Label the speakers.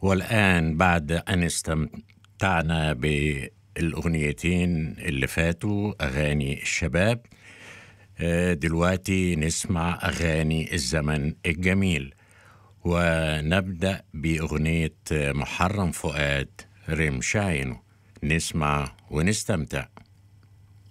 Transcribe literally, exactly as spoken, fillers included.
Speaker 1: والآن بعد أن استمتعنا بالأغنيتين اللي فاتوا أغاني الشباب، دلوقتي نسمع أغاني الزمن الجميل، ونبدأ بأغنية محرم فؤاد رمش عينه. نسمع ونستمتع.